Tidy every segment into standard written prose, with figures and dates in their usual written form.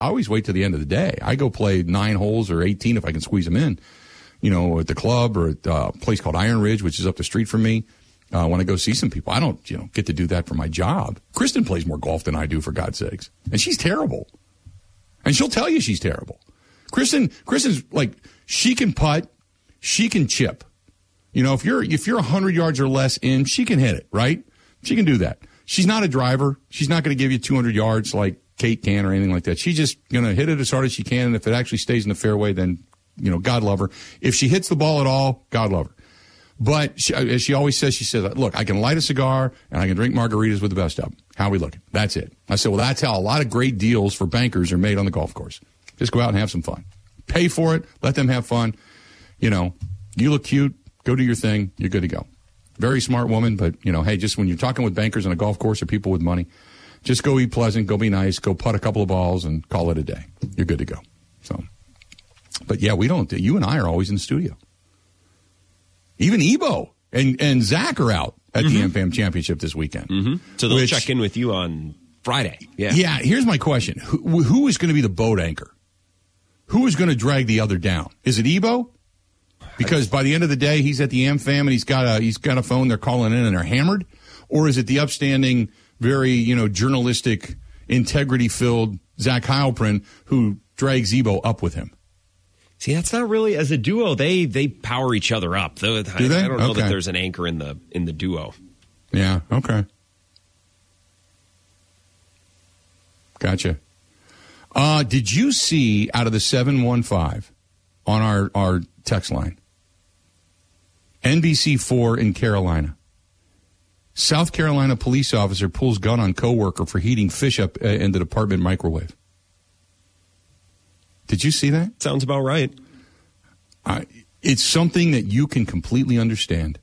always wait to the end of the day. I go play 9 holes or 18 if I can squeeze them in, at the club or at a place called Iron Ridge, which is up the street from me. When I go see some people, I don't, get to do that for my job. Kristen plays more golf than I do, for God's sakes. And she's terrible. And she'll tell you she's terrible. Kristen's like, she can putt, she can chip. If you're 100 yards or less in, she can hit it, right? She can do that. She's not a driver. She's not going to give you 200 yards like Kate can or anything like that. She's just going to hit it as hard as she can, and if it actually stays in the fairway, then, God love her. If she hits the ball at all, God love her. But as she always says, look, I can light a cigar and I can drink margaritas with the best of them. How are we looking? That's it. I said, well, that's how a lot of great deals for bankers are made on the golf course. Just go out and have some fun. Pay for it. Let them have fun. You look cute. Go do your thing. You're good to go. Very smart woman, but, hey, just when you're talking with bankers on a golf course or people with money, just go eat pleasant, go be nice, go putt a couple of balls and call it a day. You're good to go. So, but yeah, you and I are always in the studio. Even Ebo and Zach are out at the MFAM Championship this weekend. Mm-hmm. So they'll check in with you on Friday. Yeah. Yeah, here's my question. Who is going to be the boat anchor? Who is going to drag the other down? Is it Ebo? Because by the end of the day, he's at the AmFam and he's got a phone. They're calling in and they're hammered, or is it the upstanding, very journalistic, integrity-filled Zach Heilprin who drags Ebo up with him? See, that's not really as a duo. They power each other up. Do they? I don't know that there's an anchor in the duo. Yeah. Okay. Gotcha. Did you see out of the 715 on our text line? NBC4 in Carolina. South Carolina police officer pulls gun on coworker for heating fish up in the department microwave. Did you see that? Sounds about right. It's something that you can completely understand.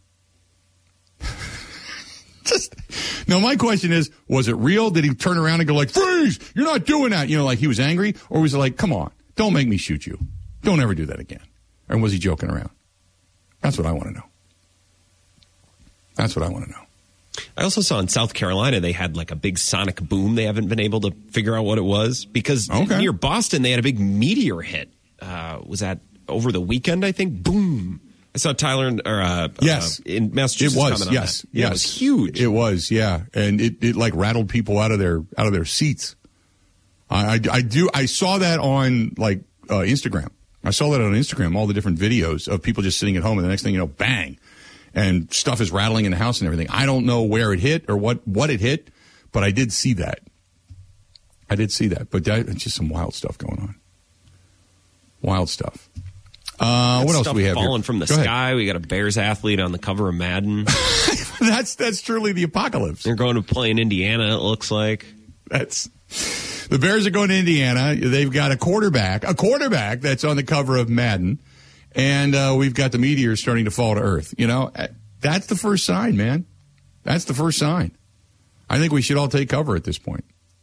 Now, my question is, was it real? Did he turn around and go like, freeze, you're not doing that? Like he was angry? Or was it like, come on, don't make me shoot you. Don't ever do that again. Or was he joking around? That's what I want to know. That's what I want to know. I also saw in South Carolina they had like a big sonic boom. They haven't been able to figure out what it was because near Boston they had a big meteor hit. Was that over the weekend, I think? Boom. I saw Tyler yes. In Massachusetts. It was, comment on yes. that. Yeah, it was huge. It was, yeah. And it like rattled people out of their seats. I saw that on like Instagram. I saw that on Instagram, all the different videos of people just sitting at home, and the next thing you know, bang, and stuff is rattling in the house and everything. I don't know where it hit or what it hit, but I did see that. But it's just some wild stuff going on. Wild stuff. What else do we have falling here? from the sky. We got a Bears athlete on the cover of Madden. That's truly the apocalypse. They're going to play in Indiana, it looks like. The Bears are going to Indiana. They've got a quarterback that's on the cover of Madden, and we've got the meteors starting to fall to Earth. That's the first sign, man. That's the first sign. I think we should all take cover at this point.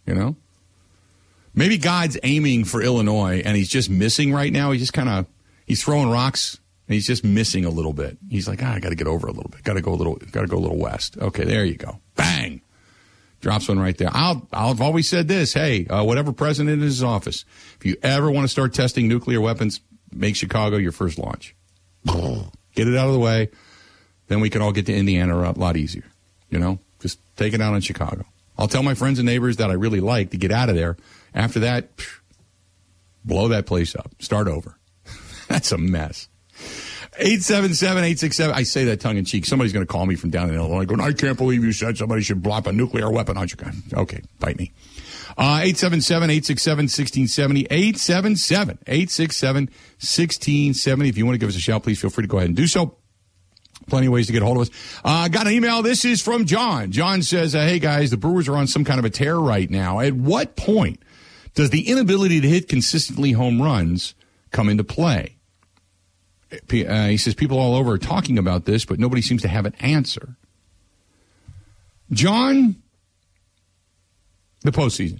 Maybe God's aiming for Illinois, and he's just missing right now. He's throwing rocks, and he's just missing a little bit. He's like, I got to get over a little bit. Got to go a little west. Okay, there you go. Bang. Drops one right there. I've always said this. Hey, whatever president is in office, if you ever want to start testing nuclear weapons, make Chicago your first launch. Get it out of the way. Then we can all get to Indiana a lot easier. Just take it out on Chicago. I'll tell my friends and neighbors that I really like to get out of there. After that, blow that place up. Start over. That's a mess. 877-867. I say that tongue-in-cheek. Somebody's going to call me from down in Illinois going, I can't believe you said somebody should drop a nuclear weapon on Chicago. Okay, bite me. 877-867-1670. 877-867-1670. If you want to give us a shout, please feel free to go ahead and do so. Plenty of ways to get a hold of us. Got an email. This is from John. John says, hey, guys, the Brewers are on some kind of a tear right now. At what point does the inability to hit consistently home runs come into play? He says people all over are talking about this, but nobody seems to have an answer. John, the postseason.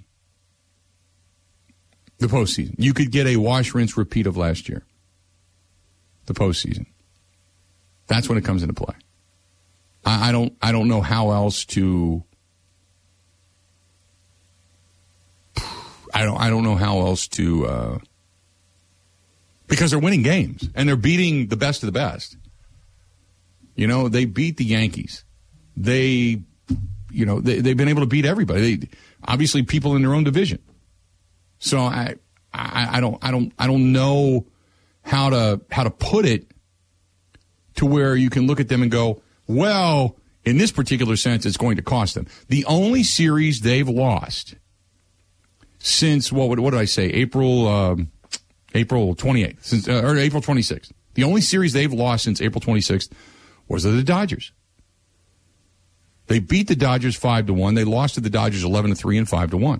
The postseason. You could get a wash, rinse, repeat of last year. The postseason. That's when it comes into play. I don't know how else to. I don't know how else to, because they're winning games and they're beating the best of the best. You know, they beat the Yankees. They've been able to beat everybody. Obviously people in their own division. So I don't know how to put it to where you can look at them and go, well, in this particular sense, it's going to cost them. The only series they've lost since what did I say? April 28th, or April 26th. The only series they've lost since April 26th was the Dodgers. They beat the Dodgers 5-1. They lost to the Dodgers 11-3 and 5-1.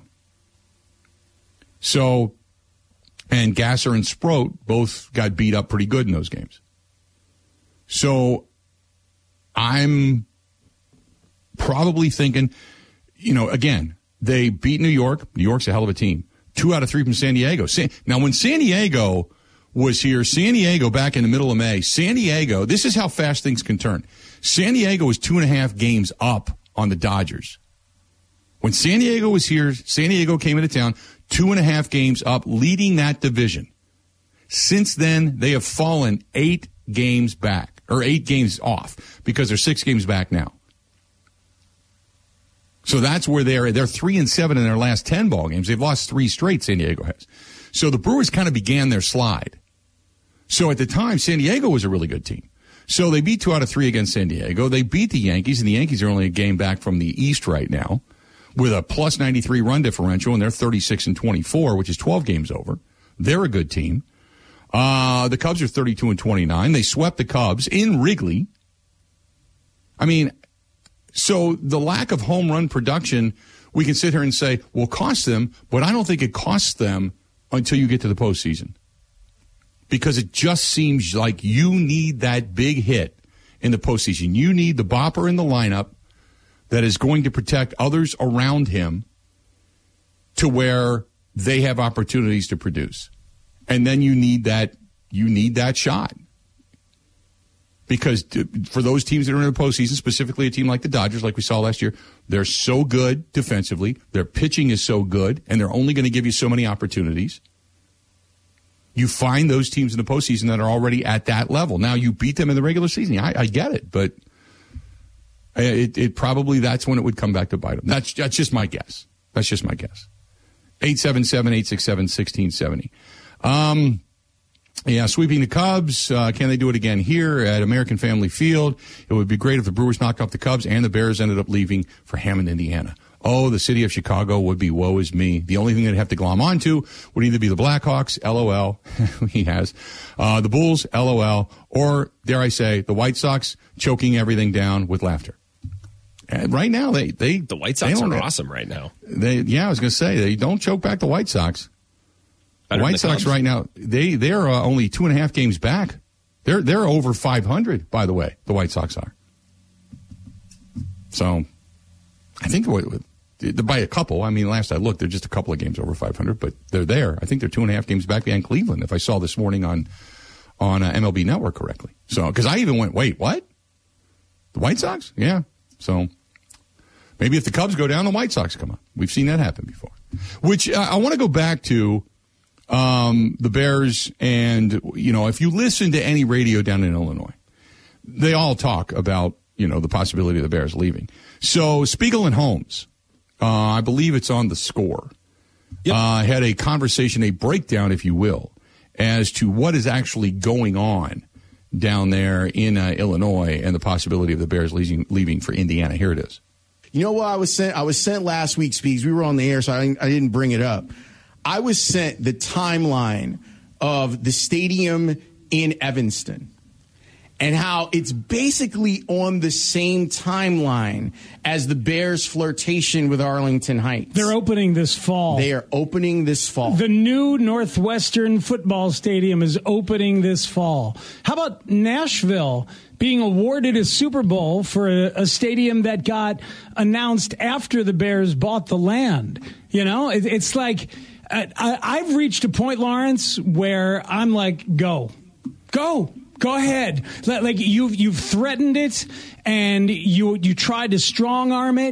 So, and Gasser and Sproat both got beat up pretty good in those games. So, I'm probably thinking, again, they beat New York. New York's a hell of a team. 2 out of 3 from San Diego. Now, when San Diego was here, San Diego back in the middle of May, San Diego, this is how fast things can turn. San Diego was 2.5 games up on the Dodgers. When San Diego was here, San Diego came into town, 2.5 games up, leading that division. Since then, they have fallen 8 games back, or 8 games off, because they're 6 games back now. So that's where they're 3-7 in their last 10 ball games. They've lost 3 straight, San Diego has. So the Brewers kind of began their slide. So at the time, San Diego was a really good team. So they beat 2 out of 3 against San Diego. They beat the Yankees, and the Yankees are only a game back from the East right now with a plus 93 run differential, and they're 36-24, which is 12 games over. They're a good team. The Cubs are 32-29. They swept the Cubs in Wrigley. I mean, so the lack of home run production, we can sit here and say, will cost them, but I don't think it costs them until you get to the postseason. Because it just seems like you need that big hit in the postseason. You need the bopper in the lineup that is going to protect others around him to where they have opportunities to produce. And then you need that shot. Because for those teams that are in the postseason, specifically a team like the Dodgers, like we saw last year, they're so good defensively. Their pitching is so good, and they're only going to give you so many opportunities. You find those teams in the postseason that are already at that level. Now, you beat them in the regular season. I get it, but it probably that's when it would come back to bite them. That's just my guess. 877-867-1670. Yeah, sweeping the Cubs. Can they do it again here at American Family Field? It would be great if the Brewers knocked off the Cubs and the Bears ended up leaving for Hammond, Indiana. Oh, the city of Chicago would be woe is me. The only thing they'd have to glom onto would either be the Blackhawks, LOL, he has, the Bulls, LOL, or, dare I say, the White Sox choking everything down with laughter. And right now, the White Sox are awesome right now. I was going to say, they don't choke back the White Sox. The White Sox right now, they're only 2.5 games back. They're over 500, by the way, the White Sox are. So, I think by a couple. I mean, last I looked, they're just a couple of games over 500, but they're there. I think they're 2.5 games back behind Cleveland, if I saw this morning on MLB Network correctly. So, because I even went, wait, what? The White Sox? Yeah. So, maybe if the Cubs go down, the White Sox come up. We've seen that happen before. Which I want to go back to the Bears, and, if you listen to any radio down in Illinois, they all talk about, the possibility of the Bears leaving. So Spiegel and Holmes, I believe it's on The Score, had a conversation, a breakdown, if you will, as to what is actually going on down there in Illinois and the possibility of the Bears leaving for Indiana. Here it is. You know what I was sent last week, Speaks. We were on the air, so I didn't bring it up. I was sent the timeline of the stadium in Evanston and how it's basically on the same timeline as the Bears' flirtation with Arlington Heights. They're opening this fall. They are opening this fall. The new Northwestern football stadium is opening this fall. How about Nashville being awarded a Super Bowl for a stadium that got announced after the Bears bought the land? It's like I've reached a point, Lawrence, where I'm like, go ahead. Like you've threatened it, and you tried to strong arm it,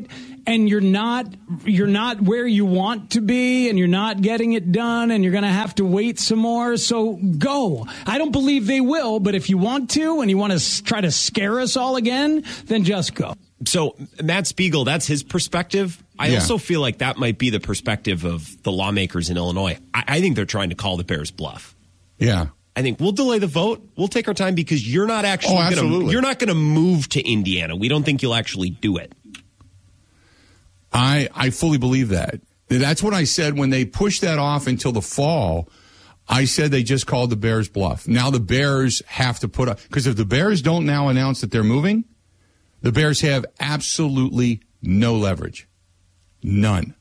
and you're not where you want to be, and you're not getting it done, and you're going to have to wait some more. So go. I don't believe they will, but if you want to and you want to try to scare us all again, then just go. So Matt Spiegel, that's his perspective. I also feel like that might be the perspective of the lawmakers in Illinois. I think they're trying to call the Bears bluff. Yeah. I think we'll delay the vote. We'll take our time because you're not actually you're not going to move to Indiana. We don't think you'll actually do it. I fully believe that. That's what I said when they pushed that off until the fall. I said they just called the Bears bluff. Now the Bears have to put up, because if the Bears don't now announce that they're moving, the Bears have absolutely no leverage. None.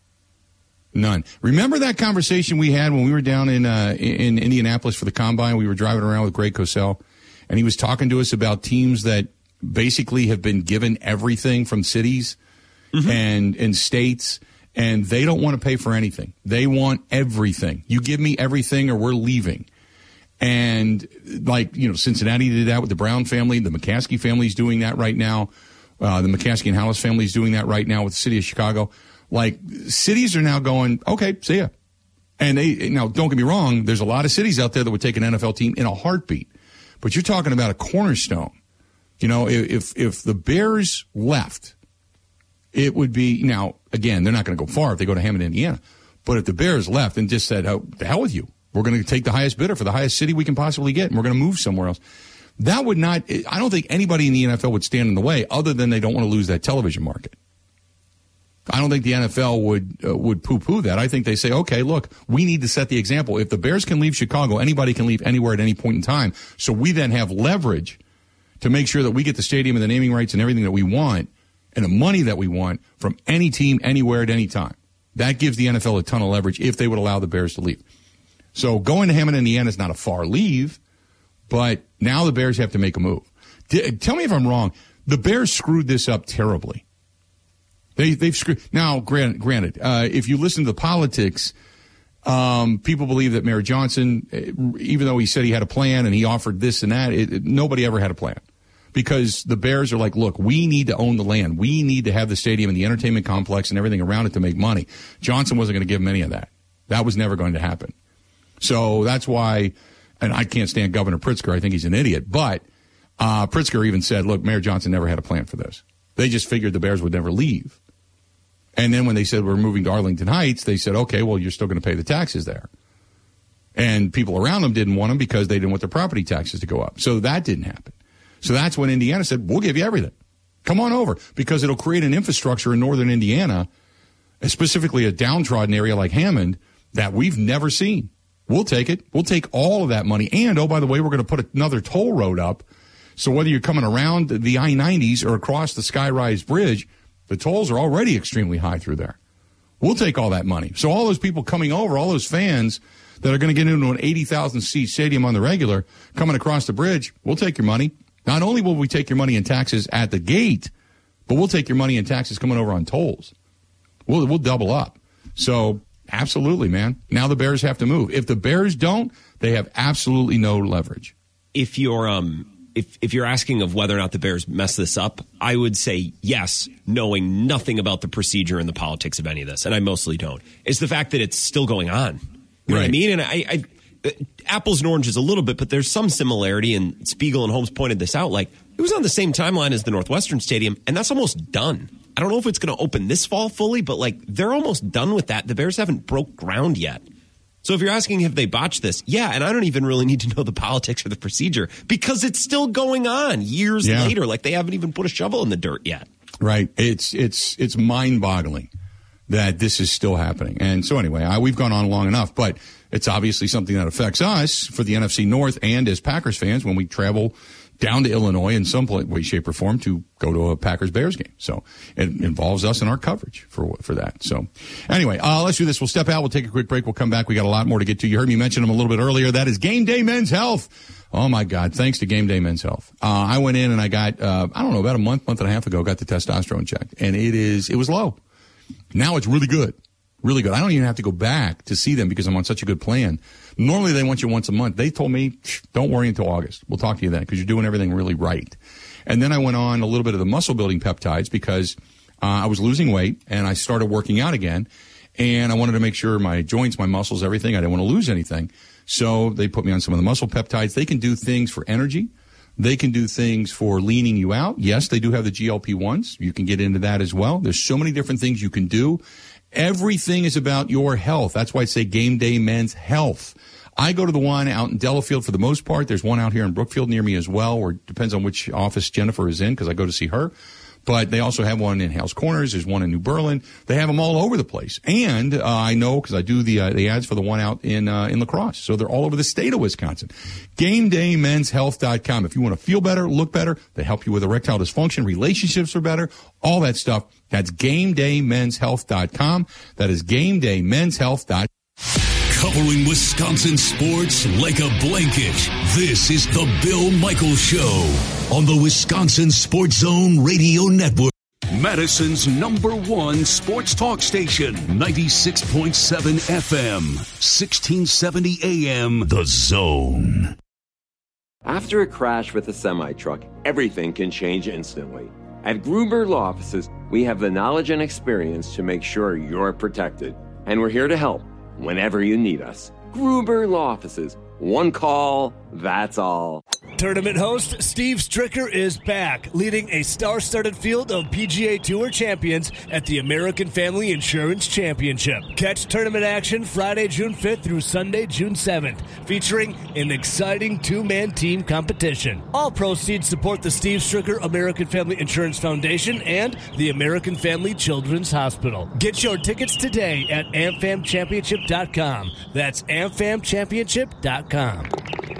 Remember that conversation we had when we were down in Indianapolis for the Combine? We were driving around with Greg Cosell, and he was talking to us about teams that basically have been given everything from cities and states, and they don't want to pay for anything. They want everything. You give me everything or we're leaving. And Cincinnati did that with the Brown family. The McCaskey family is doing that right now. The McCaskey and Hollis family is doing that right now with the city of Chicago. Like, cities are now going, okay, see ya. And now, don't get me wrong, there's a lot of cities out there that would take an NFL team in a heartbeat. But you're talking about a cornerstone. If the Bears left, it would be, now, again, they're not going to go far if they go to Hammond, Indiana. But if the Bears left and just said, oh, the hell with you, we're going to take the highest bidder for the highest city we can possibly get, and we're going to move somewhere else. That would not, I don't think anybody in the NFL would stand in the way, other than they don't want to lose that television market. I don't think the NFL would poo-poo that. I think they say, okay, look, we need to set the example. If the Bears can leave Chicago, anybody can leave anywhere at any point in time. So we then have leverage to make sure that we get the stadium and the naming rights and everything that we want and the money that we want from any team, anywhere, at any time. That gives the NFL a ton of leverage if they would allow the Bears to leave. So going to Hammond, Indiana is not a far leave, but now the Bears have to make a move. Tell me if I'm wrong. The Bears screwed this up terribly. They've screwed. Now, granted, if you listen to the politics, people believe that Mayor Johnson, even though he said he had a plan and he offered this and that, nobody ever had a plan. Because the Bears are like, look, we need to own the land. We need to have the stadium and the entertainment complex and everything around it to make money. Johnson wasn't going to give them any of that. That was never going to happen. So that's why, and I can't stand Governor Pritzker. I think he's an idiot. But Pritzker even said, look, Mayor Johnson never had a plan for this. They just figured the Bears would never leave. And then when they said we're moving to Arlington Heights, they said, okay, well, you're still going to pay the taxes there. And people around them didn't want them because they didn't want their property taxes to go up. So that didn't happen. So that's when Indiana said, we'll give you everything. Come on over, because it'll create an infrastructure in northern Indiana, specifically a downtrodden area like Hammond, that we've never seen. We'll take it. We'll take all of that money. And, oh, by the way, we're going to put another toll road up. So whether you're coming around the I-90s or across the Skyrise Bridge, the tolls are already extremely high through there. We'll take all that money. So all those people coming over, all those fans that are going to get into an 80,000-seat stadium on the regular, coming across the bridge, we'll take your money. Not only will we take your money in taxes at the gate, but we'll take your money in taxes coming over on tolls. We'll double up. So absolutely, man. Now the Bears have to move. If the Bears don't, they have absolutely no leverage. If you're if you're asking of whether or not the Bears mess this up, I would say yes, knowing nothing about the procedure and the politics of any of this, and I mostly don't. It's the fact that it's still going on. You know what I mean? And I apples and oranges a little bit, but there's some similarity, and Spiegel and Holmes pointed this out. Like, it was on the same timeline as the Northwestern Stadium, and that's almost done. I don't know if it's going to open this fall fully, but like, they're almost done with that. The Bears haven't broke ground yet. So if you're asking if they botched this, yeah, and I don't even really need to know the politics or the procedure, because it's still going on years later. Like, they haven't even put a shovel in the dirt yet. Right. It's mind-boggling that this is still happening. And so anyway, we've gone on long enough, but it's obviously something that affects us for the NFC North and as Packers fans when we travel down to Illinois in some way, shape, or form to go to a Packers-Bears game. So it involves us in our coverage for that. So anyway, let's do this. We'll step out. We'll take a quick break. We'll come back. We got a lot more to get to. You heard me mention them a little bit earlier. That is Game Day Men's Health. Oh, my God. Thanks to Game Day Men's Health. I went in and I got, I don't know, about a month and a half ago, got the testosterone checked. And it was low. Now it's really good. Really good. I don't even have to go back to see them because I'm on such a good plan. Normally they want you once a month. They told me, don't worry until August. We'll talk to you then because you're doing everything really right. And then I went on a little bit of the muscle building peptides because I was losing weight, and I started working out again. And I wanted to make sure my joints, my muscles, everything, I didn't want to lose anything. So they put me on some of the muscle peptides. They can do things for energy. They can do things for leaning you out. Yes, they do have the GLP-1s. You can get into that as well. There's so many different things you can do. Everything is about your health. That's why I say Game Day Men's Health. I go to the one out in Delafield for the most part. There's one out here in Brookfield near me as well, or it depends on which office Jennifer is in because I go to see her. But they also have one in Hales Corners. There's one in New Berlin. They have them all over the place. And I know because I do the ads for the one out in La Crosse. So they're all over the state of Wisconsin. GameDayMen'sHealth.com. If you want to feel better, look better, they help you with erectile dysfunction, relationships are better, all that stuff. That's GameDayMen'sHealth.com. That is GameDayMen'sHealth.com. Covering Wisconsin sports like a blanket, this is the Bill Michaels Show on the Wisconsin Sports Zone Radio Network. Madison's #1 sports talk station, 96.7 FM, 1670 AM, The Zone. After a crash with a semi-truck, everything can change instantly. At Gruber Law Offices, we have the knowledge and experience to make sure you're protected. And we're here to help whenever you need us. Gruber Law Offices. One call, that's all. Tournament host Steve Stricker is back, leading a star-studded field of PGA Tour champions at the American Family Insurance Championship. Catch tournament action Friday, June 5th through Sunday, June 7th, featuring an exciting two-man team competition. All proceeds support the Steve Stricker American Family Insurance Foundation and the American Family Children's Hospital. Get your tickets today at AmFamChampionship.com. That's AmFamChampionship.com.